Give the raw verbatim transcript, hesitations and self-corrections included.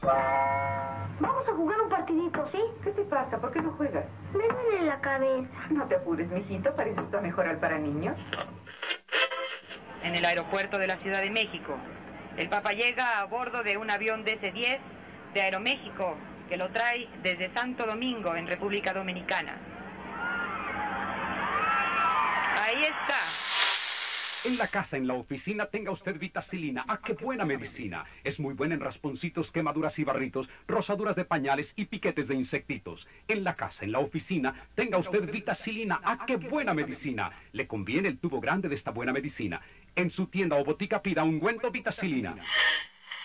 Vamos a jugar un partidito, ¿sí? ¿Qué te pasa? ¿Por qué no juegas? Me duele la cabeza. No te apures, mijito, para eso está Mejoral para niños. En el aeropuerto de la Ciudad de México, el Papa llega a bordo de un avión D C diez de Aeroméxico, que lo trae desde Santo Domingo, en República Dominicana. Ahí está. En la casa, en la oficina, tenga usted vitacilina. ¡Ah, qué buena medicina! Es muy buena en rasponcitos, quemaduras y barritos, rosaduras de pañales y piquetes de insectitos. En la casa, en la oficina, tenga usted vitacilina. ¡Ah, qué buena medicina! Le conviene el tubo grande de esta buena medicina. En su tienda o botica pida ungüento vitacilina.